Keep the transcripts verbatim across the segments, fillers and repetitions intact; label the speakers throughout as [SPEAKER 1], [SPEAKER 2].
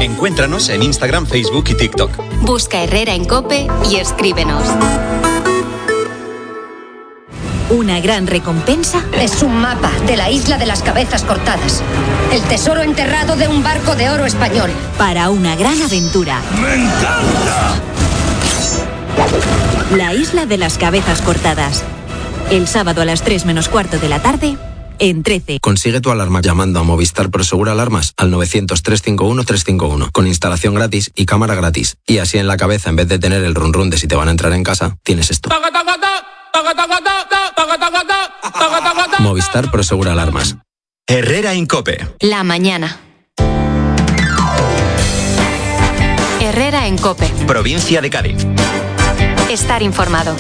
[SPEAKER 1] Encuéntranos en Instagram, Facebook y TikTok.
[SPEAKER 2] Busca Herrera en COPE y escríbenos.
[SPEAKER 3] Una gran recompensa
[SPEAKER 4] es un mapa de la isla de las cabezas cortadas. El tesoro enterrado de un barco de oro español.
[SPEAKER 3] Para una gran aventura.
[SPEAKER 5] ¡Me encanta!
[SPEAKER 3] La isla de las cabezas cortadas. El sábado a las tres menos cuarto de la tarde, en trece.
[SPEAKER 6] Consigue tu alarma llamando a Movistar Prosegur Alarmas al novecientos, trescientos cincuenta y uno, trescientos cincuenta y uno, con instalación gratis y cámara gratis. Y así en la cabeza, en vez de tener el run run de si te van a entrar en casa, tienes esto. Movistar Prosegur Alarmas.
[SPEAKER 1] Herrera en COPE.
[SPEAKER 2] La mañana. Herrera en COPE.
[SPEAKER 1] Provincia de Cádiz.
[SPEAKER 2] Estar informado.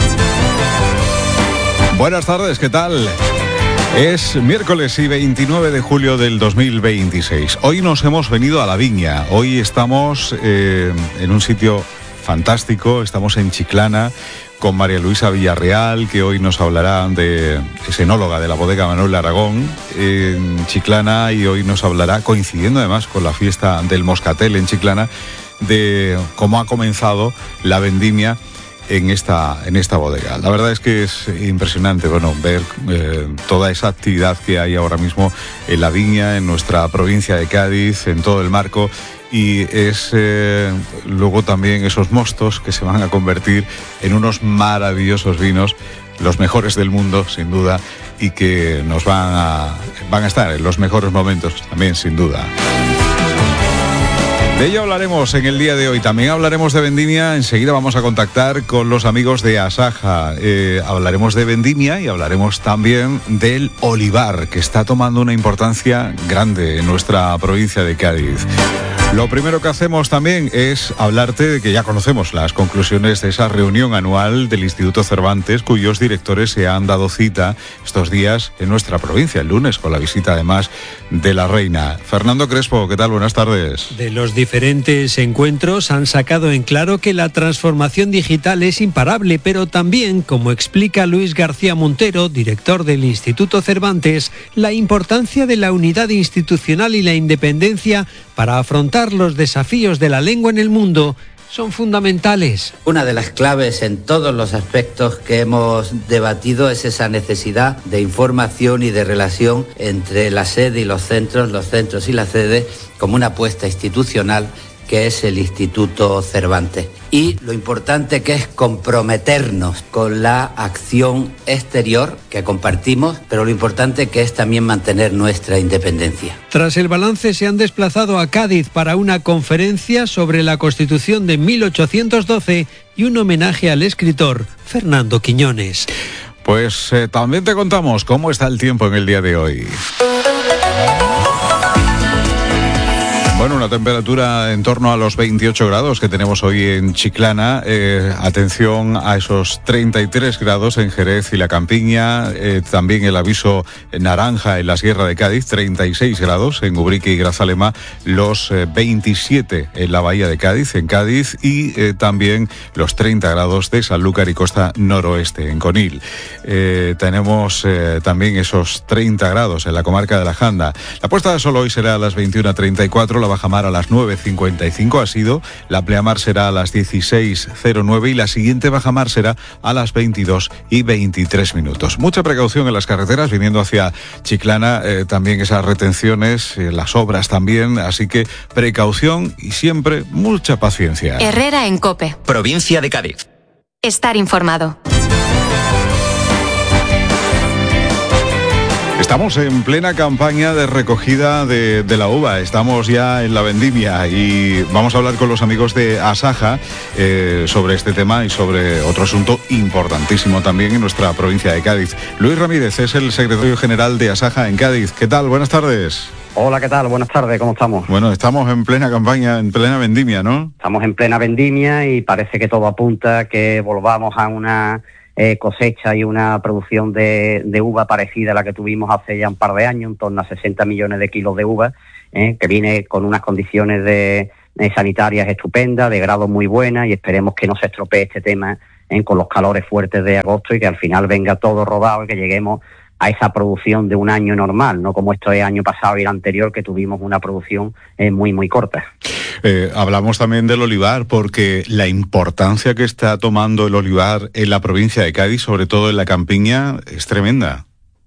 [SPEAKER 7] Buenas tardes, ¿qué tal? Es miércoles y veintinueve de julio del dos mil veintiséis. Hoy nos hemos venido a La Viña. Hoy estamos eh, en un sitio fantástico. Estamos en Chiclana con María Luisa Villarreal, que hoy nos hablará de... es enóloga de la bodega Manuel Aragón en Chiclana, y hoy nos hablará, coincidiendo además con la fiesta del Moscatel en Chiclana, de cómo ha comenzado la vendimia en esta, en esta bodega. La verdad es que es impresionante, bueno, ver eh, toda esa actividad que hay ahora mismo en la viña, en nuestra provincia de Cádiz, en todo el marco, y es eh, luego también esos mostos que se van a convertir en unos maravillosos vinos, los mejores del mundo, sin duda, y que nos van a, van a estar en los mejores momentos también, sin duda. De ello hablaremos en el día de hoy. También hablaremos de vendimia. Enseguida vamos a contactar con los amigos de Asaja. Eh, hablaremos de vendimia y hablaremos también del olivar, que está tomando una importancia grande en nuestra provincia de Cádiz. Lo primero que hacemos también es hablarte de que ya conocemos las conclusiones de esa reunión anual del Instituto Cervantes, cuyos directores se han dado cita estos días en nuestra provincia, el lunes, con la visita además de la reina. Fernando Crespo, ¿qué tal? Buenas tardes.
[SPEAKER 8] De los diferentes encuentros han sacado en claro que la transformación digital es imparable, pero también, como explica Luis García Montero, director del Instituto Cervantes, la importancia de la unidad institucional y la independencia para afrontar los desafíos de la lengua en el mundo son fundamentales.
[SPEAKER 9] Una de las claves en todos los aspectos que hemos debatido es esa necesidad de información y de relación entre la sede y los centros, los centros y la sede, como una apuesta institucional que es el Instituto Cervantes. Y lo importante que es comprometernos con la acción exterior que compartimos, pero lo importante que es también mantener nuestra independencia.
[SPEAKER 8] Tras el balance se han desplazado a Cádiz para una conferencia sobre la Constitución de mil ochocientos doce y un homenaje al escritor Fernando Quiñones.
[SPEAKER 7] Pues eh, también te contamos cómo está el tiempo en el día de hoy. Bueno, una temperatura en torno a los veintiocho grados que tenemos hoy en Chiclana. Eh, atención a esos treinta y tres grados en Jerez y la Campiña. Eh, también el aviso naranja en la Sierra de Cádiz, treinta y seis grados en Ubrique y Grazalema. Los eh, veintisiete en la Bahía de Cádiz, en Cádiz. Y eh, también los treinta grados de Sanlúcar y Costa Noroeste, en Conil. Eh, tenemos eh, también esos treinta grados en la comarca de la Janda. La puesta de sol hoy será a las veintiuna treinta y cuatro. La bajamar a las nueve cincuenta y cinco ha sido, la pleamar será a las dieciséis cero nueve y la siguiente bajamar será a las veintidós y veintitrés minutos. Mucha precaución en las carreteras viniendo hacia Chiclana, eh, también esas retenciones, eh, las obras también, así que precaución y siempre mucha paciencia.
[SPEAKER 2] Herrera en COPE.
[SPEAKER 1] Provincia de Cádiz.
[SPEAKER 2] Estar informado.
[SPEAKER 7] Estamos en plena campaña de recogida de, de la uva, estamos ya en la vendimia y vamos a hablar con los amigos de Asaja eh, sobre este tema y sobre otro asunto importantísimo también en nuestra provincia de Cádiz. Luis Ramírez es el secretario general de Asaja en Cádiz. ¿Qué tal? Buenas tardes.
[SPEAKER 10] Hola, ¿qué tal? Buenas tardes, ¿cómo estamos?
[SPEAKER 7] Bueno, estamos en plena campaña, en plena vendimia, ¿no?
[SPEAKER 10] Estamos en plena vendimia y parece que todo apunta a que volvamos a una Eh, cosecha y una producción de, de uva parecida a la que tuvimos hace ya un par de años, en torno a sesenta millones de kilos de uva, eh, que viene con unas condiciones de, de sanitarias estupendas, de grado muy buenas, y esperemos que no se estropee este tema eh, con los calores fuertes de agosto y que al final venga todo rodado y que lleguemos a esa producción de un año normal, no como esto es año pasado y el anterior, que tuvimos una producción eh, muy, muy corta.
[SPEAKER 7] Eh, hablamos también del olivar, porque la importancia que está tomando el olivar en la provincia de Cádiz, sobre todo en la campiña, es tremenda.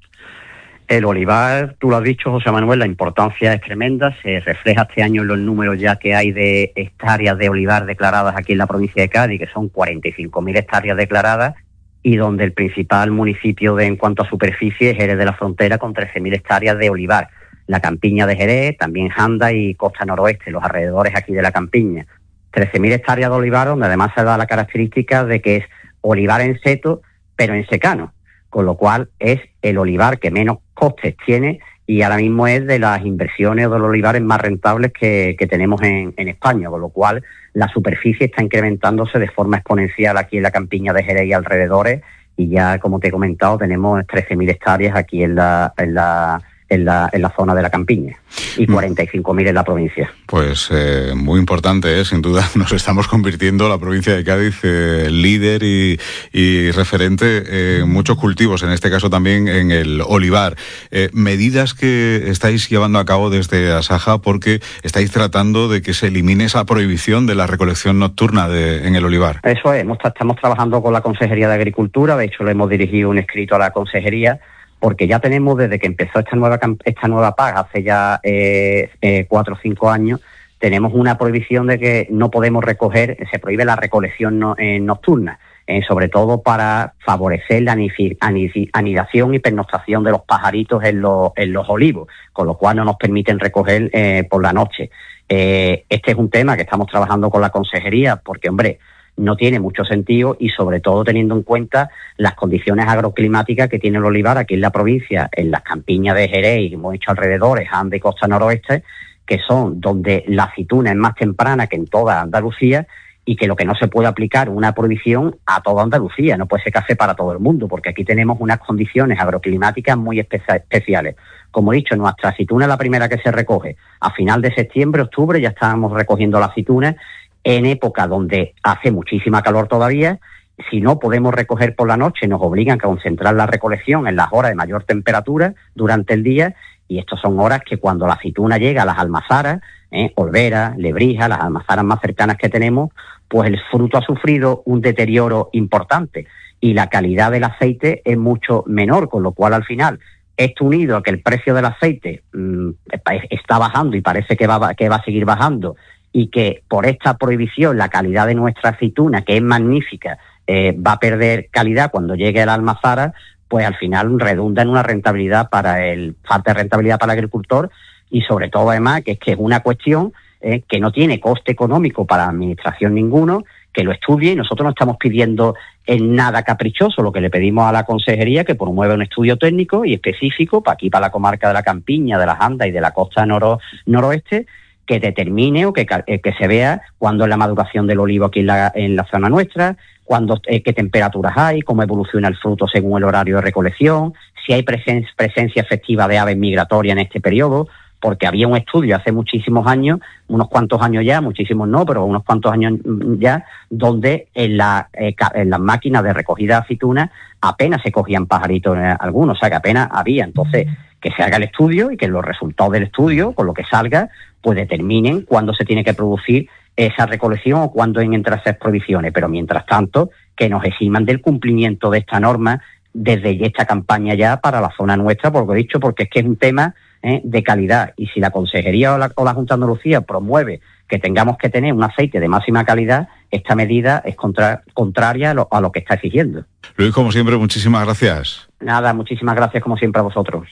[SPEAKER 10] El olivar, tú lo has dicho, José Manuel, la importancia es tremenda, se refleja este año en los números ya que hay de hectáreas de olivar declaradas aquí en la provincia de Cádiz, que son cuarenta y cinco mil hectáreas declaradas, y donde el principal municipio de, en cuanto a superficie es Jerez de la Frontera, con trece mil hectáreas de olivar. La campiña de Jerez, también Janda y Costa Noroeste, los alrededores aquí de la campiña. trece mil hectáreas de olivar, donde además se da la característica de que es olivar en seto, pero en secano, con lo cual es el olivar que menos costes tiene y ahora mismo es de las inversiones o de los olivares más rentables que, que tenemos en, en España, con lo cual la superficie está incrementándose de forma exponencial aquí en la campiña de Jerez y alrededores, y ya, como te he comentado, tenemos trece mil hectáreas aquí en la, en la En la, en la zona de la campiña y cuarenta y cinco mil en la provincia.
[SPEAKER 7] Pues eh, muy importante, ¿eh? Sin duda nos estamos convirtiendo, la provincia de Cádiz, eh, líder y, y referente en muchos cultivos, en este caso también en el olivar. Eh, medidas que estáis llevando a cabo desde Asaja, porque estáis tratando de que se elimine esa prohibición de la recolección nocturna de, en el olivar.
[SPEAKER 10] Eso es, estamos trabajando con la Consejería de Agricultura, de hecho le hemos dirigido un escrito a la Consejería, porque ya tenemos, desde que empezó esta nueva esta nueva P A C hace ya eh, eh, cuatro o cinco años, tenemos una prohibición de que no podemos recoger, se prohíbe la recolección no, eh, nocturna, eh, sobre todo para favorecer la anifi, anifi, anidación y pernoctación de los pajaritos en, lo, en los olivos, con lo cual no nos permiten recoger eh, por la noche. Eh, este es un tema que estamos trabajando con la Consejería, porque, hombre, no tiene mucho sentido, y sobre todo teniendo en cuenta las condiciones agroclimáticas que tiene el olivar aquí en la provincia, en las campiñas de Jerez y, hemos dicho, alrededores, Ande y Costa Noroeste, que son donde la aceituna es más temprana que en toda Andalucía, y que lo que no se puede aplicar una prohibición a toda Andalucía, no puede ser que hace para todo el mundo, porque aquí tenemos unas condiciones agroclimáticas muy espe- especiales. Como he dicho, nuestra aceituna es la primera que se recoge. A final de septiembre, octubre ya estábamos recogiendo la aceituna, en época donde hace muchísima calor todavía. Si no podemos recoger por la noche, nos obligan a concentrar la recolección en las horas de mayor temperatura durante el día, y estas son horas que cuando la aceituna llega a las almazaras, eh, Olvera, Lebrija, las almazaras más cercanas que tenemos, pues el fruto ha sufrido un deterioro importante y la calidad del aceite es mucho menor, con lo cual al final, esto unido a que el precio del aceite mmm, está bajando y parece que va, que va a seguir bajando, y que por esta prohibición la calidad de nuestra aceituna, que es magnífica, eh, va a perder calidad cuando llegue a la almazara, pues al final redunda en una rentabilidad para el, falta de rentabilidad para el agricultor, y sobre todo además que es que es una cuestión eh, que no tiene coste económico para la administración ninguno, que lo estudie, y nosotros no estamos pidiendo en nada caprichoso, lo que le pedimos a la Consejería, que promueva un estudio técnico y específico para aquí, para la comarca de la Campiña, de las Andas y de la costa noro, noroeste, que determine o que, eh, que se vea cuándo es la maduración del olivo aquí en la, en la zona nuestra, cuándo, eh, qué temperaturas hay, cómo evoluciona el fruto según el horario de recolección, si hay presen- presencia efectiva de aves migratorias en este periodo, porque había un estudio hace muchísimos años, unos cuantos años ya, muchísimos no, pero unos cuantos años ya, donde en, la, eh, en las máquinas de recogida de aceitunas apenas se cogían pajaritos eh, algunos, o sea que apenas había. Entonces, que se haga el estudio y que los resultados del estudio, con lo que salga, pues determinen cuándo se tiene que producir esa recolección o cuándo entran esas prohibiciones. Pero mientras tanto, que nos eximan del cumplimiento de esta norma desde esta campaña ya para la zona nuestra, porque he dicho, porque es que es un tema eh, de calidad, y si la Consejería o la, o la Junta de Andalucía promueve que tengamos que tener un aceite de máxima calidad, esta medida es contra, contraria a lo, a lo que está exigiendo.
[SPEAKER 7] Luis, como siempre, muchísimas gracias.
[SPEAKER 10] Nada, muchísimas gracias como siempre a vosotros.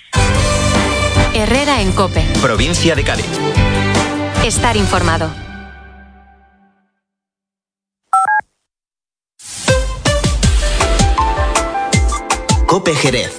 [SPEAKER 2] Herrera en COPE.
[SPEAKER 1] Provincia de Cádiz.
[SPEAKER 2] Estar informado.
[SPEAKER 1] COPE Jerez.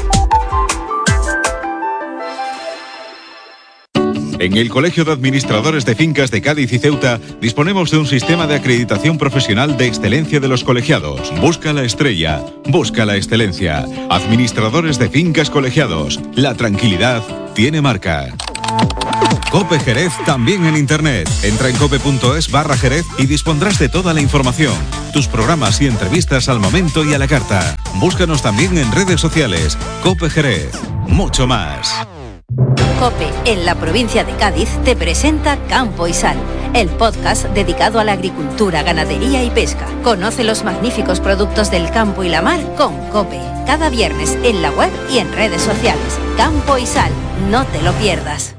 [SPEAKER 7] En el Colegio de Administradores de Fincas de Cádiz y Ceuta disponemos de un sistema de acreditación profesional de excelencia de los colegiados. Busca la estrella, busca la excelencia. Administradores de Fincas Colegiados. La tranquilidad tiene marca. COPE Jerez también en internet. Entra en cope.es barra Jerez y dispondrás de toda la información. Tus programas y entrevistas al momento y a la carta. Búscanos también en redes sociales. COPE Jerez. Mucho más.
[SPEAKER 3] COPE, en la provincia de Cádiz, te presenta Campo y Sal, el podcast dedicado a la agricultura, ganadería y pesca. Conoce los magníficos productos del campo y la mar con COPE. Cada viernes en la web y en redes sociales. Campo y Sal, no te lo pierdas.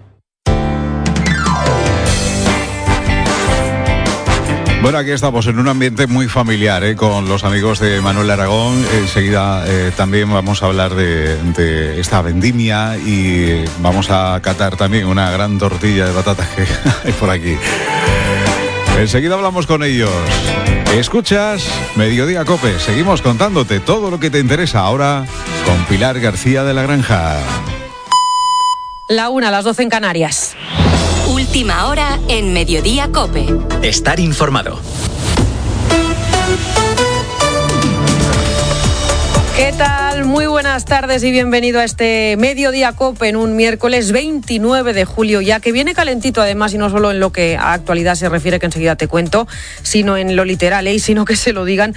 [SPEAKER 7] Bueno, aquí estamos en un ambiente muy familiar, ¿eh? Con los amigos de Manuel Aragón. Enseguida eh, también vamos a hablar de, de esta vendimia y vamos a catar también una gran tortilla de patatas que hay por aquí. Enseguida hablamos con ellos. Escuchas Mediodía COPE. Seguimos contándote todo lo que te interesa ahora con Pilar García de la Granja.
[SPEAKER 5] La una, a las doce en Canarias.
[SPEAKER 2] Última hora en Mediodía COPE.
[SPEAKER 1] Estar informado.
[SPEAKER 5] ¿Qué tal? Muy buenas tardes y bienvenido a este Mediodía COPE en un miércoles veintinueve de julio, ya que viene calentito además, y no solo en lo que a actualidad se refiere, que enseguida te cuento, sino en lo literal, ¿eh? Y sino que se lo digan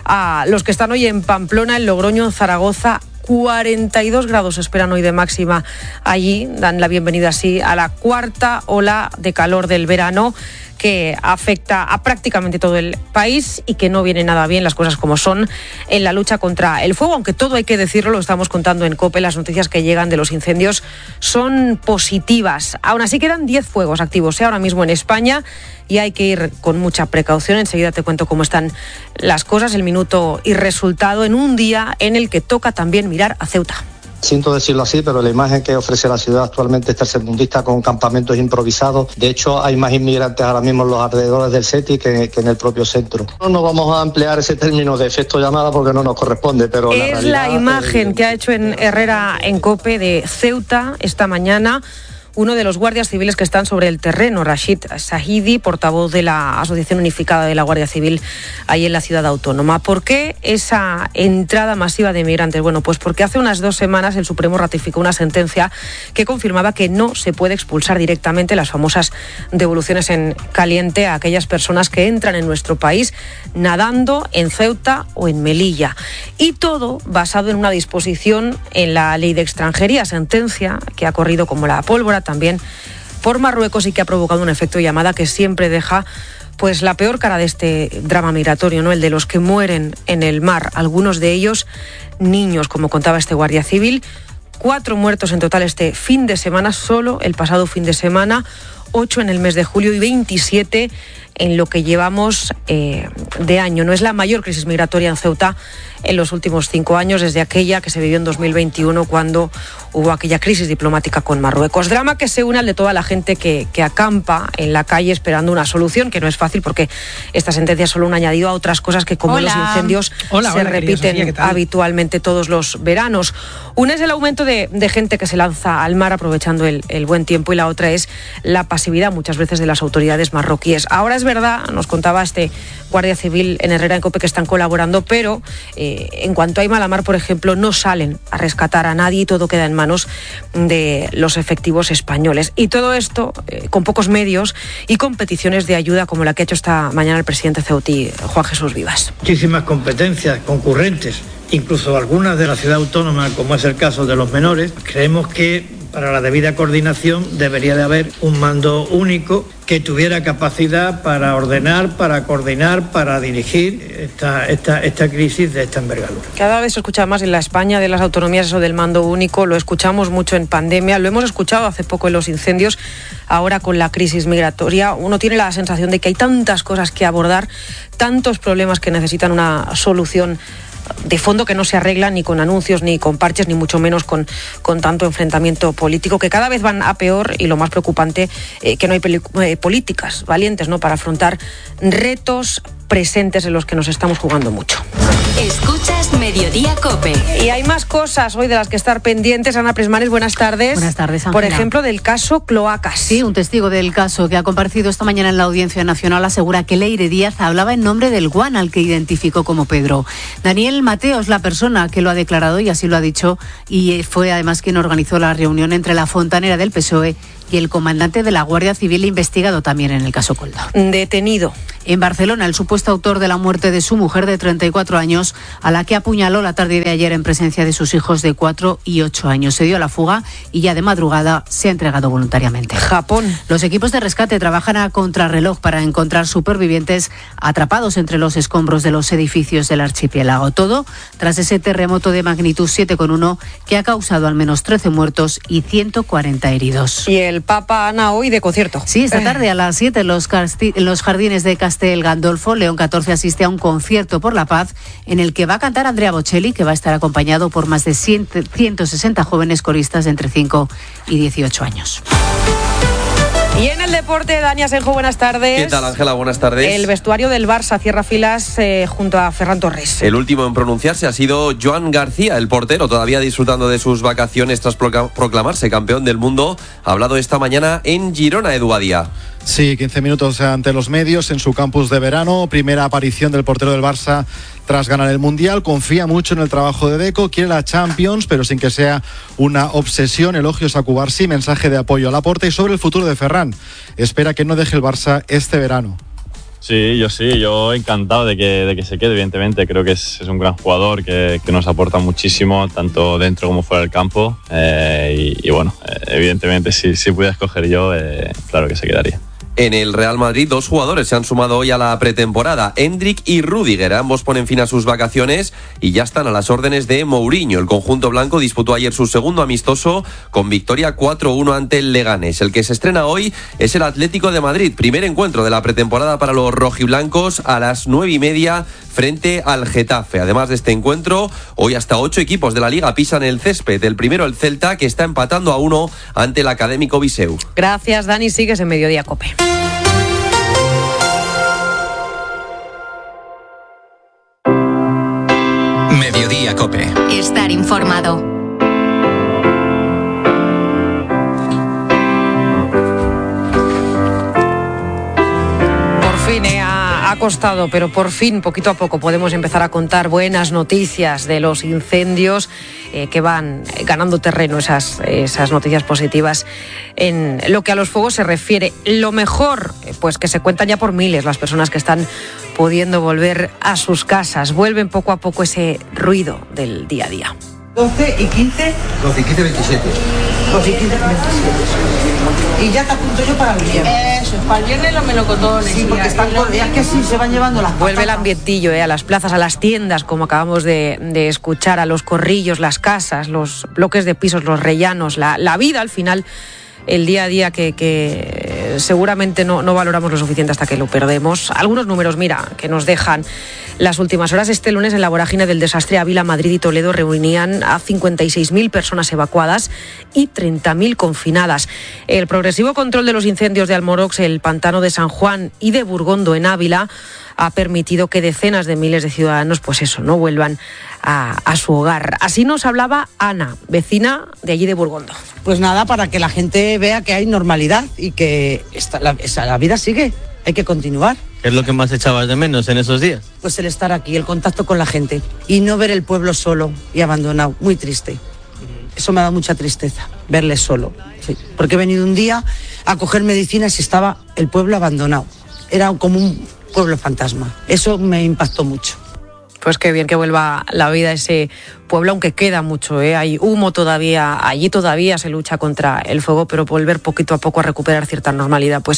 [SPEAKER 5] a los que están hoy en Pamplona, en Logroño, en Zaragoza. cuarenta y dos grados esperan hoy de máxima allí. Dan la bienvenida así a la cuarta ola de calor del verano, que afecta a prácticamente todo el país y que no viene nada bien, las cosas como son, en la lucha contra el fuego, aunque todo hay que decirlo, lo estamos contando en COPE, las noticias que llegan de los incendios son positivas. Aún así quedan diez fuegos activos, ¿eh? Ahora mismo en España, y hay que ir con mucha precaución. Enseguida te cuento cómo están las cosas, el minuto y resultado en un día en el que toca también mirar a Ceuta.
[SPEAKER 11] Siento decirlo así, pero la imagen que ofrece la ciudad actualmente es tercermundista, con campamentos improvisados. De hecho, hay más inmigrantes ahora mismo en los alrededores del SETI que, que en el propio centro. No nos vamos a emplear ese término de efecto llamada porque no nos corresponde, pero
[SPEAKER 5] es
[SPEAKER 11] la realidad,
[SPEAKER 5] la imagen eh, que ha hecho en Herrera en COPE de Ceuta esta mañana uno de los guardias civiles que están sobre el terreno, Rashid Sahidi, portavoz de la Asociación Unificada de la Guardia Civil ahí en la ciudad autónoma. ¿Por qué esa entrada masiva de migrantes? Bueno, pues porque hace unas dos semanas el Supremo ratificó una sentencia que confirmaba que no se puede expulsar directamente, las famosas devoluciones en caliente, a aquellas personas que entran en nuestro país nadando en Ceuta o en Melilla. Y todo basado en una disposición en la Ley de Extranjería, sentencia que ha corrido como la pólvora también por Marruecos y que ha provocado un efecto llamada que siempre deja pues la peor cara de este drama migratorio, ¿no? El de los que mueren en el mar, algunos de ellos niños, como contaba este guardia civil. Cuatro muertos en total este fin de semana, solo el pasado fin de semana, ocho en el mes de julio y veintisiete en lo que llevamos eh, de año. No es la mayor crisis migratoria en Ceuta en los últimos cinco años, desde aquella que se vivió en dos mil veintiuno, cuando hubo aquella crisis diplomática con Marruecos. Drama que se une al de toda la gente que, que acampa en la calle esperando una solución, que no es fácil porque esta sentencia es solo un añadido a otras cosas que, como hola.
[SPEAKER 7] los
[SPEAKER 5] incendios,
[SPEAKER 7] hola,
[SPEAKER 5] se
[SPEAKER 7] hola,
[SPEAKER 5] repiten
[SPEAKER 7] Sofía,
[SPEAKER 5] habitualmente todos los veranos. Una es el aumento de, de gente que se lanza al mar aprovechando el, el buen tiempo, y la otra es la pasividad muchas veces de las autoridades marroquíes. Ahora es verdad, nos contaba este guardia civil en Herrera en COPE, que están colaborando, pero eh, en cuanto hay mala mar, por ejemplo, no salen a rescatar a nadie y todo queda en manos de los efectivos españoles. Y todo esto eh, con pocos medios y con peticiones de ayuda como la que ha hecho esta mañana el presidente ceutí, Juan Jesús Vivas.
[SPEAKER 12] Muchísimas competencias concurrentes, incluso algunas de la ciudad autónoma, como es el caso de los menores. Creemos que para la debida coordinación debería de haber un mando único que tuviera capacidad para ordenar, para coordinar, para dirigir esta, esta, esta crisis de esta envergadura.
[SPEAKER 5] Cada vez se escucha más en la España de las autonomías eso del mando único, lo escuchamos mucho en pandemia, lo hemos escuchado hace poco en los incendios, ahora con la crisis migratoria. Uno tiene la sensación de que hay tantas cosas que abordar, tantos problemas que necesitan una solución de fondo que no se arreglan ni con anuncios, ni con parches, ni mucho menos con, con tanto enfrentamiento político, que cada vez van a peor, y lo más preocupante, eh, que no hay peli- eh, políticas valientes, ¿no?, para afrontar retos presentes en los que nos estamos jugando mucho.
[SPEAKER 2] Escuchas Mediodía COPE.
[SPEAKER 5] Y hay más cosas hoy de las que estar pendientes. Ana Presmanes, buenas tardes.
[SPEAKER 13] Buenas tardes, Ángela.
[SPEAKER 5] Por ejemplo, del caso Cloacas.
[SPEAKER 13] Sí, un testigo del caso que ha comparecido esta mañana en la Audiencia Nacional asegura que Leire Díaz hablaba en nombre del guan al que identificó como Pedro. Daniel Mateo es la persona que lo ha declarado y así lo ha dicho, y fue además quien organizó la reunión entre la fontanera del P S O E y el comandante de la Guardia Civil investigado también en el caso Koldo.
[SPEAKER 5] Detenido.
[SPEAKER 13] En Barcelona, el supuesto autor de la muerte de su mujer de treinta y cuatro años, a la que apuñaló la tarde de ayer en presencia de sus hijos de cuatro y ocho años. Se dio a la fuga y ya de madrugada se ha entregado voluntariamente.
[SPEAKER 5] Japón.
[SPEAKER 13] Los equipos de rescate trabajan a contrarreloj para encontrar supervivientes atrapados entre los escombros de los edificios del archipiélago. Todo tras ese terremoto de magnitud siete coma uno que ha causado al menos trece muertos y ciento cuarenta heridos.
[SPEAKER 5] Y el Papa Ana hoy de concierto.
[SPEAKER 13] Sí, esta tarde a las siete en los, casti- en los jardines de Castel Gandolfo, León catorce asiste a un concierto por la paz en el que va a cantar Andrea Bocelli, que va a estar acompañado por más de ciento sesenta jóvenes coristas de entre cinco y dieciocho años.
[SPEAKER 5] Y en el deporte, Dani Asenjo, buenas tardes.
[SPEAKER 14] ¿Qué tal, Ángela? Buenas tardes.
[SPEAKER 5] El vestuario del Barça cierra filas eh, junto a Ferran Torres.
[SPEAKER 14] El último en pronunciarse ha sido Joan García, el portero, todavía disfrutando de sus vacaciones tras proclamarse campeón del mundo. Ha hablado esta mañana en Girona, Edu Badía.
[SPEAKER 15] Sí, quince minutos ante los medios en su campus de verano. Primera aparición del portero del Barça tras ganar el Mundial. Confía mucho en el trabajo de Deco, quiere la Champions, pero sin que sea una obsesión. Elogios a Cubarsí, mensaje de apoyo a Laporta y sobre el futuro de Ferran. Espera que no deje el Barça este verano.
[SPEAKER 16] Sí, yo sí, yo encantado de que, de que se quede, evidentemente. Creo que es, es un gran jugador que, que nos aporta muchísimo, tanto dentro como fuera del campo. Eh, y, y bueno, eh, evidentemente, si, si pudiera escoger yo, eh, claro que se quedaría.
[SPEAKER 14] En el Real Madrid, dos jugadores se han sumado hoy a la pretemporada, Endrick y Rüdiger. Ambos ponen fin a sus vacaciones y ya están a las órdenes de Mourinho. El conjunto blanco disputó ayer su segundo amistoso con victoria cuatro uno ante el Leganés. El que se estrena hoy es el Atlético de Madrid. Primer encuentro de la pretemporada para los rojiblancos a las nueve y media frente al Getafe. Además de este encuentro, hoy hasta ocho equipos de la Liga pisan el césped. El primero, el Celta, que está empatando a uno ante el Académico Viseu.
[SPEAKER 5] Gracias, Dani. Sigues en Mediodía Cope.
[SPEAKER 1] Mediodía Cope.
[SPEAKER 2] Estar informado.
[SPEAKER 5] Por fin eh, ha, ha costado, pero por fin, poquito a poco, podemos empezar a contar buenas noticias de los incendios eh, que van ganando terreno, esas, esas noticias positivas. En lo que a los fuegos se refiere, lo mejor, pues que se cuentan ya por miles las personas que están pudiendo volver a sus casas. Vuelven poco a poco ese ruido del día a día.
[SPEAKER 17] doce y quince.
[SPEAKER 18] doce y quince, veintisiete.
[SPEAKER 17] doce y quince, veintisiete. Y ya te apunto yo para el viernes.
[SPEAKER 19] Eso, para el viernes los melocotones.
[SPEAKER 17] Sí, porque están con días que sí se van llevando las
[SPEAKER 5] Vuelve patatas. El ambientillo eh, a las plazas, a las tiendas, como acabamos de, de escuchar, a los corrillos, las casas, los bloques de pisos, los rellanos, la, la vida al final. El día a día que, que seguramente no, no valoramos lo suficiente hasta que lo perdemos. Algunos números, mira, que nos dejan las últimas horas. Este lunes en la vorágine del desastre, Ávila, Madrid y Toledo reunían a cincuenta y seis mil personas evacuadas y treinta mil confinadas. El progresivo control de los incendios de Almorox, el pantano de San Juan y de Burgondo en Ávila ha permitido que decenas de miles de ciudadanos, pues eso, no vuelvan a, a su hogar. Así nos hablaba Ana, vecina de allí de Burgondo.
[SPEAKER 17] Pues nada, para que la gente vea que hay normalidad y que esta, la, esa, la vida sigue, hay que continuar.
[SPEAKER 20] ¿Qué es lo que más echabas de menos en esos días?
[SPEAKER 17] Pues el estar aquí, el contacto con la gente y no ver el pueblo solo y abandonado, muy triste. Eso me ha dado mucha tristeza, verle solo, sí, porque he venido un día a coger medicinas y estaba el pueblo abandonado. Era como un pueblo fantasma. Eso me impactó mucho.
[SPEAKER 5] Pues qué bien que vuelva la vida a ese pueblo, aunque queda mucho, ¿eh? Hay humo todavía, allí todavía se lucha contra el fuego, pero volver poquito a poco a recuperar cierta normalidad, pues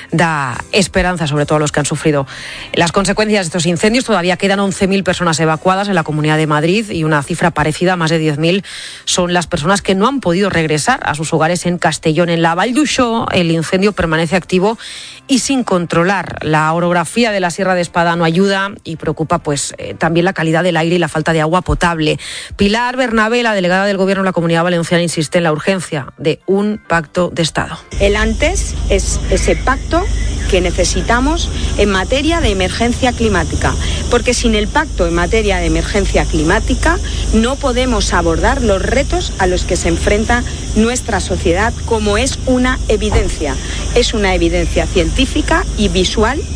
[SPEAKER 5] da esperanza, sobre todo a los que han sufrido las consecuencias de estos incendios. Todavía quedan once mil personas evacuadas en la Comunidad de Madrid y una cifra parecida, más de diez mil, son las personas que no han podido regresar a sus hogares en Castellón. En la Vall d'Uixó el incendio permanece activo y sin controlar. La orografía de la Sierra de Espada no ayuda y preocupa pues eh, también la calidad del aire y la falta de agua potable. Pilar Bernabé, la delegada del Gobierno de la Comunidad Valenciana, insiste en la urgencia de un pacto de Estado.
[SPEAKER 21] El antes es ese pacto que necesitamos en materia de emergencia climática, porque sin el pacto en materia de emergencia climática no podemos abordar los retos a los que se enfrenta nuestra sociedad, como es una evidencia, es una evidencia científica y visual.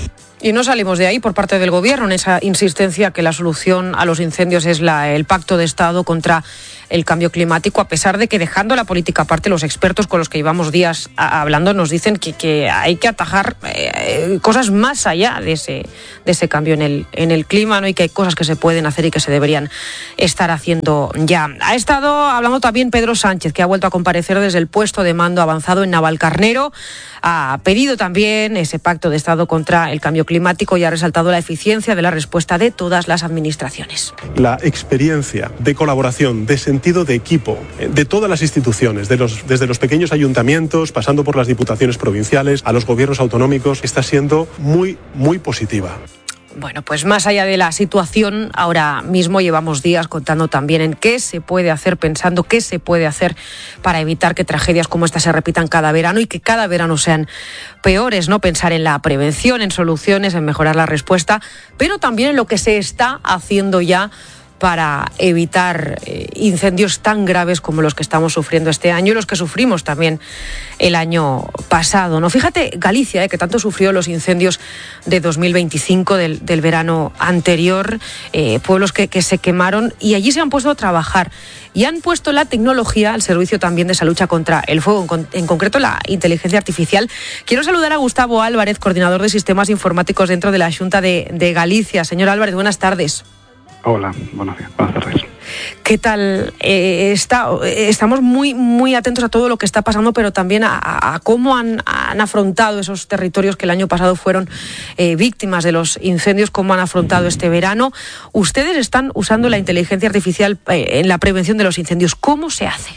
[SPEAKER 5] Y no salimos de ahí por parte del Gobierno, en esa insistencia que la solución a los incendios es la, el Pacto de Estado contra el cambio climático, a pesar de que, dejando la política aparte, los expertos con los que llevamos días a, hablando nos dicen que, que hay que atajar eh, cosas más allá de ese, de ese cambio en el, en el clima, ¿no? Y que hay cosas que se pueden hacer y que se deberían estar haciendo ya. Ha estado hablando también Pedro Sánchez, que ha vuelto a comparecer desde el puesto de mando avanzado en Navalcarnero. Ha pedido también ese Pacto de Estado contra el cambio climático y ha resaltado la eficiencia de la respuesta de todas las administraciones.
[SPEAKER 18] La experiencia de colaboración, de sentido de equipo, de todas las instituciones, de los, desde los pequeños ayuntamientos, pasando por las diputaciones provinciales, a los gobiernos autonómicos, está siendo muy, muy positiva.
[SPEAKER 5] Bueno, pues más allá de la situación, ahora mismo llevamos días contando también en qué se puede hacer, pensando qué se puede hacer para evitar que tragedias como esta se repitan cada verano y que cada verano sean peores, ¿no? Pensar en la prevención, en soluciones, en mejorar la respuesta, pero también en lo que se está haciendo ya para evitar eh, incendios tan graves como los que estamos sufriendo este año y los que sufrimos también el año pasado, ¿no? Fíjate, Galicia, eh, que tanto sufrió los incendios de dos mil veinticinco, del, del verano anterior, eh, pueblos que, que se quemaron, y allí se han puesto a trabajar y han puesto la tecnología al servicio también de esa lucha contra el fuego, en, con, en concreto la inteligencia artificial. Quiero saludar a Gustavo Álvarez, coordinador de sistemas informáticos dentro de la Xunta de, de Galicia. Señor Álvarez, buenas tardes.
[SPEAKER 22] Hola, buenos días, buenas tardes.
[SPEAKER 5] ¿Qué tal eh, está? Estamos muy muy atentos a todo lo que está pasando, pero también a, a cómo han, han afrontado esos territorios que el año pasado fueron eh, víctimas de los incendios, cómo han afrontado este verano. Ustedes están usando la inteligencia artificial eh, en la prevención de los incendios. ¿Cómo se hace?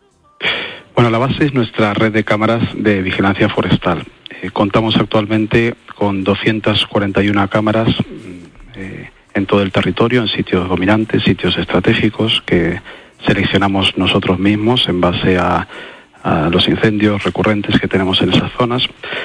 [SPEAKER 22] Bueno, la base es nuestra red de cámaras de vigilancia forestal. Eh, contamos actualmente con doscientas cuarenta y una cámaras eh, en todo el territorio, en sitios dominantes, sitios estratégicos que seleccionamos nosotros mismos en base a, a los incendios recurrentes que tenemos en esas zonas,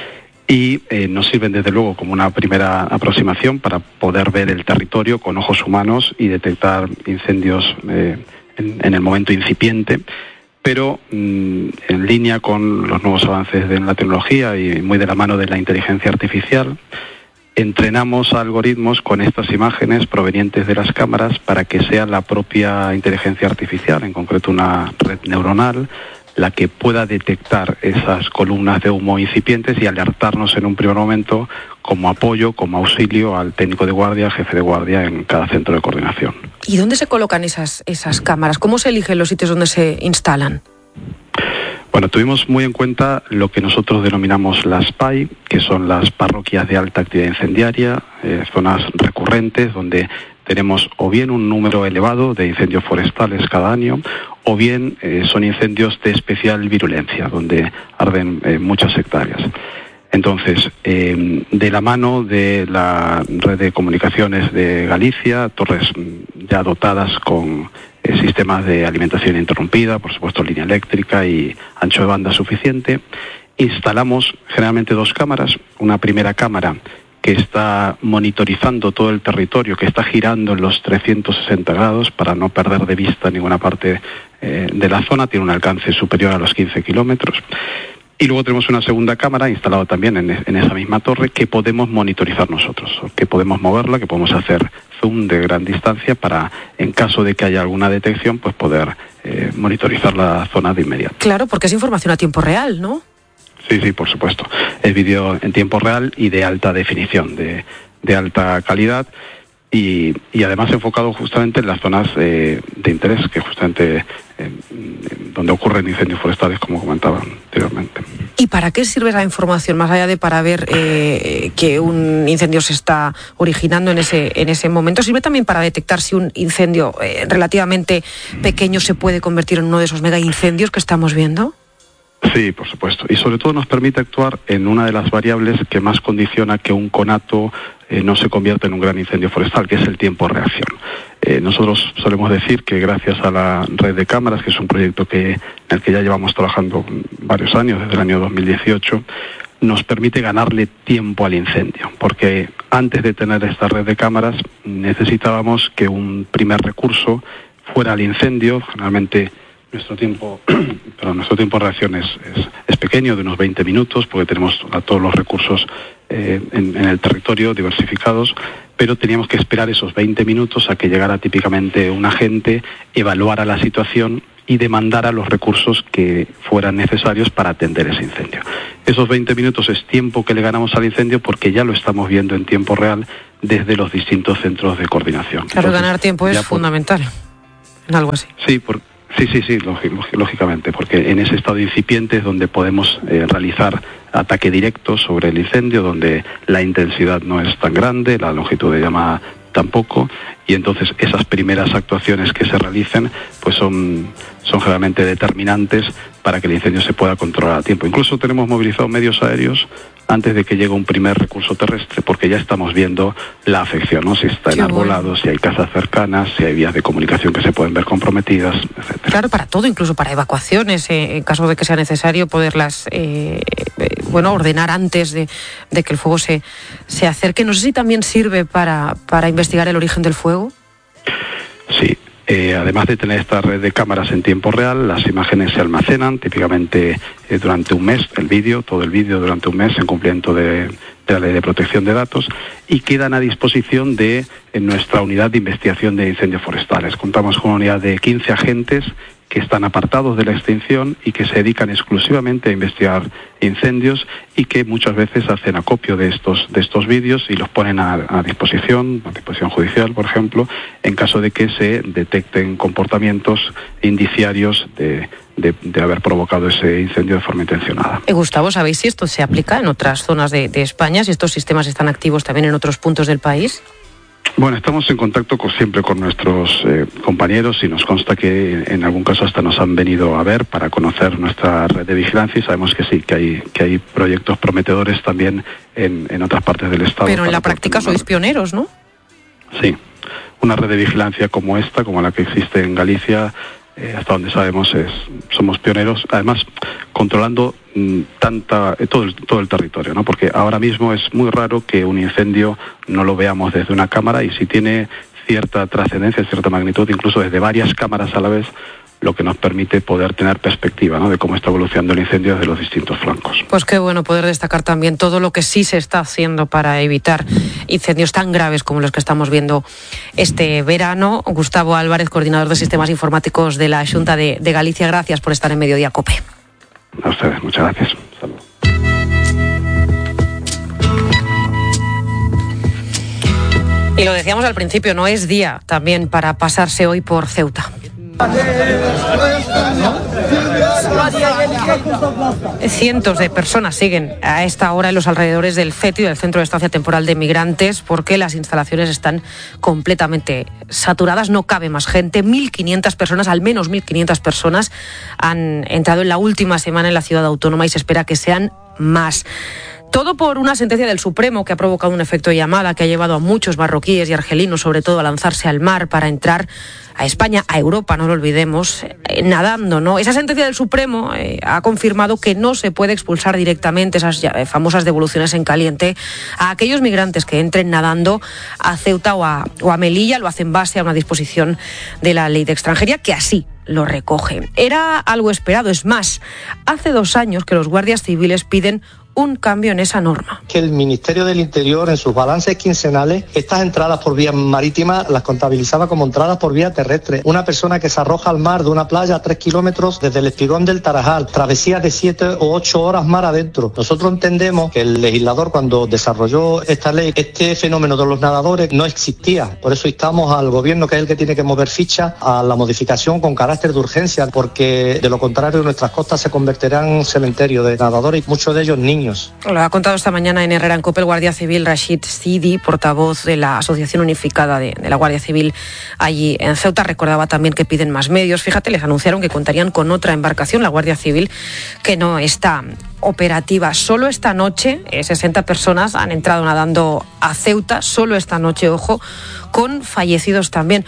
[SPEAKER 22] y eh, nos sirven desde luego como una primera aproximación para poder ver el territorio con ojos humanos y detectar incendios eh, en, en el momento incipiente, pero mmm, en línea con los nuevos avances de la tecnología y muy de la mano de la inteligencia artificial. Entrenamos algoritmos con estas imágenes provenientes de las cámaras para que sea la propia inteligencia artificial, en concreto una red neuronal, la que pueda detectar esas columnas de humo incipientes y alertarnos en un primer momento como apoyo, como auxilio al técnico de guardia, jefe de guardia en cada centro de coordinación.
[SPEAKER 5] ¿Y dónde se colocan esas, esas cámaras? ¿Cómo se eligen los sitios donde se instalan?
[SPEAKER 22] Bueno, tuvimos muy en cuenta lo que nosotros denominamos las P A I, que son las parroquias de alta actividad incendiaria, eh, zonas recurrentes donde tenemos o bien un número elevado de incendios forestales cada año, o bien eh, son incendios de especial virulencia, donde arden eh, muchas hectáreas. Entonces, eh, de la mano de la red de comunicaciones de Galicia, torres ya dotadas con eh, sistemas de alimentación interrumpida, por supuesto línea eléctrica y ancho de banda suficiente, instalamos generalmente dos cámaras, una primera cámara que está monitorizando todo el territorio, que está girando en los trescientos sesenta grados para no perder de vista ninguna parte eh, de la zona, tiene un alcance superior a los quince kilómetros. Y luego tenemos una segunda cámara instalada también en, en esa misma torre que podemos monitorizar nosotros, que podemos moverla, que podemos hacer zoom de gran distancia para, en caso de que haya alguna detección, pues poder eh, monitorizar la zona de inmediato.
[SPEAKER 5] Claro, porque es información a tiempo real, ¿no?
[SPEAKER 22] Sí, sí, por supuesto. Es vídeo en tiempo real y de alta definición, de, de alta calidad y, y además enfocado justamente en las zonas eh, de interés, que justamente eh, donde ocurren incendios forestales, como comentaba anteriormente.
[SPEAKER 5] ¿Y para qué sirve esa información, más allá de para ver eh, que un incendio se está originando en ese, en ese momento? ¿Sirve también para detectar si un incendio eh, relativamente pequeño se puede convertir en uno de esos mega incendios que estamos viendo?
[SPEAKER 22] Sí, por supuesto. Y sobre todo nos permite actuar en una de las variables que más condiciona que un conato eh, no se convierta en un gran incendio forestal, que es el tiempo de reacción. Eh, nosotros solemos decir que gracias a la red de cámaras, que es un proyecto que, en el que ya llevamos trabajando varios años, desde el año dos mil dieciocho, nos permite ganarle tiempo al incendio, porque antes de tener esta red de cámaras necesitábamos que un primer recurso fuera al incendio. Generalmente Nuestro tiempo, pero nuestro tiempo de reacción es, es, es pequeño, de unos veinte minutos, porque tenemos a todos los recursos eh, en, en el territorio, diversificados, pero teníamos que esperar esos veinte minutos a que llegara típicamente un agente, evaluara la situación y demandara los recursos que fueran necesarios para atender ese incendio. Esos veinte minutos es tiempo que le ganamos al incendio porque ya lo estamos viendo en tiempo real desde los distintos centros de coordinación.
[SPEAKER 5] Claro,
[SPEAKER 22] Entonces,
[SPEAKER 5] ganar tiempo es
[SPEAKER 22] por,
[SPEAKER 5] fundamental en algo así.
[SPEAKER 22] Sí, por, sí, sí, sí, lógicamente, porque en ese estado incipiente es donde podemos eh, realizar ataque directo sobre el incendio, donde la intensidad no es tan grande, la longitud de llama tampoco, y entonces esas primeras actuaciones que se realicen pues son, son generalmente determinantes para que el incendio se pueda controlar a tiempo. Incluso tenemos movilizados medios aéreos antes de que llegue un primer recurso terrestre, porque ya estamos viendo la afección, ¿no? Si está enarbolado, bueno. si hay casas cercanas, si hay vías de comunicación que se pueden ver comprometidas, etcétera.
[SPEAKER 5] Claro, para todo, incluso para evacuaciones, eh, en caso de que sea necesario poderlas eh, eh, bueno, ordenar antes de, de que el fuego se, se acerque. No sé si también sirve para, para investigar el origen del fuego.
[SPEAKER 22] Sí. Eh, además de tener esta red de cámaras en tiempo real, las imágenes se almacenan típicamente eh, durante un mes, el vídeo, todo el vídeo durante un mes en cumplimiento de, de la Ley de Protección de Datos, y quedan a disposición de en nuestra unidad de investigación de incendios forestales. Contamos con una unidad de quince agentes que están apartados de la extinción y que se dedican exclusivamente a investigar incendios y que muchas veces hacen acopio de estos de estos vídeos y los ponen a, a disposición, a disposición judicial, por ejemplo, en caso de que se detecten comportamientos indiciarios de, de, de haber provocado ese incendio de forma intencionada.
[SPEAKER 5] Eh, Gustavo, ¿sabéis si esto se aplica en otras zonas de, de España, si estos sistemas están activos también en otros puntos del país?
[SPEAKER 22] Bueno, estamos en contacto con, siempre con nuestros eh, compañeros y nos consta que en algún caso hasta nos han venido a ver para conocer nuestra red de vigilancia y sabemos que sí, que hay que hay proyectos prometedores también en, en otras partes del Estado.
[SPEAKER 5] Pero en la práctica sois pioneros, ¿no?
[SPEAKER 22] Sí, una red de vigilancia como esta, como la que existe en Galicia, eh, hasta donde sabemos es somos pioneros, además controlando mmm, tanta eh, todo el, todo el territorio, ¿no? Porque ahora mismo es muy raro que un incendio no lo veamos desde una cámara y si tiene cierta trascendencia, cierta magnitud, incluso desde varias cámaras a la vez, lo que nos permite poder tener perspectiva, ¿no?, de cómo está evolucionando el incendio desde los distintos flancos.
[SPEAKER 5] Pues qué bueno poder destacar también todo lo que sí se está haciendo para evitar incendios tan graves como los que estamos viendo este verano. Gustavo Álvarez, coordinador de sistemas informáticos de la Xunta de, de Galicia, gracias por estar en Mediodía COPE.
[SPEAKER 22] A ustedes, muchas gracias. Saludos.
[SPEAKER 5] Y lo decíamos al principio, no es día también para pasarse hoy por Ceuta. Cientos de personas siguen a esta hora en los alrededores del CETI, del Centro de Estancia Temporal de Migrantes, porque las instalaciones están completamente saturadas, no cabe más gente. mil quinientas personas, al menos mil quinientas personas han entrado en la última semana en la ciudad autónoma y se espera que sean más. Todo por una sentencia del Supremo que ha provocado un efecto llamada que ha llevado a muchos marroquíes y argelinos, sobre todo, a lanzarse al mar para entrar a España, a Europa, no lo olvidemos, eh, nadando, ¿no? Esa sentencia del Supremo eh, ha confirmado que no se puede expulsar directamente esas ya, eh, famosas devoluciones en caliente a aquellos migrantes que entren nadando a Ceuta o a, o a Melilla. Lo hacen base a una disposición de la Ley de Extranjería que así lo recoge. Era algo esperado, es más, hace dos años que los guardias civiles piden un cambio en esa norma.
[SPEAKER 11] Que el Ministerio del Interior en sus balances quincenales estas entradas por vía marítima las contabilizaba como entradas por vía terrestre. Una persona que se arroja al mar de una playa a tres kilómetros desde el Espigón del Tarajal, travesía de siete o ocho horas mar adentro. Nosotros entendemos que el legislador, cuando desarrolló esta ley, este fenómeno de los nadadores no existía. Por eso instamos al gobierno, que es el que tiene que mover ficha, a la modificación con carácter de urgencia, porque de lo contrario nuestras costas se convertirán en un cementerio de nadadores y muchos de ellos niños.
[SPEAKER 5] Lo ha contado esta mañana en Herrera en COPE el guardia civil Rashid Sidi, portavoz de la Asociación Unificada de, de la Guardia Civil allí en Ceuta. Recordaba también que piden más medios. Fíjate, les anunciaron que contarían con otra embarcación, la Guardia Civil, que no está operativa. Solo esta noche, eh, sesenta personas han entrado nadando a Ceuta, solo esta noche, ojo, con fallecidos también.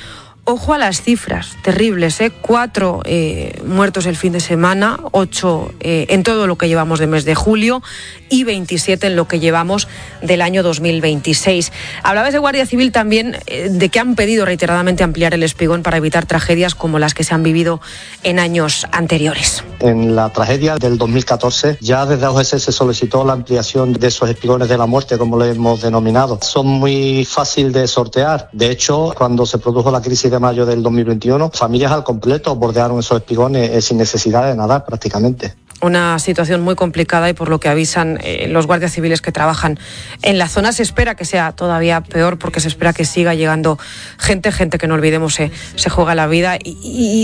[SPEAKER 5] ojo a las cifras, terribles, ¿eh? Cuatro eh, muertos el fin de semana, ocho eh, en todo lo que llevamos de mes de julio y veintisiete en lo que llevamos del año dos mil veintiséis. Hablabas de Guardia Civil también, eh, de que han pedido reiteradamente ampliar el espigón para evitar tragedias como las que se han vivido en años anteriores.
[SPEAKER 11] En la tragedia del dos mil catorce ya desde A U G S se solicitó la ampliación de esos espigones de la muerte, como lo hemos denominado. Son muy fácil de sortear. De hecho, cuando se produjo la crisis de mayo del dos mil veintiuno, familias al completo bordearon esos espigones eh, sin necesidad de nadar prácticamente.
[SPEAKER 5] Una situación muy complicada y por lo que avisan eh, los guardias civiles que trabajan en la zona, se espera que sea todavía peor porque se espera que siga llegando gente, gente que no olvidemos se, se juega la vida y, y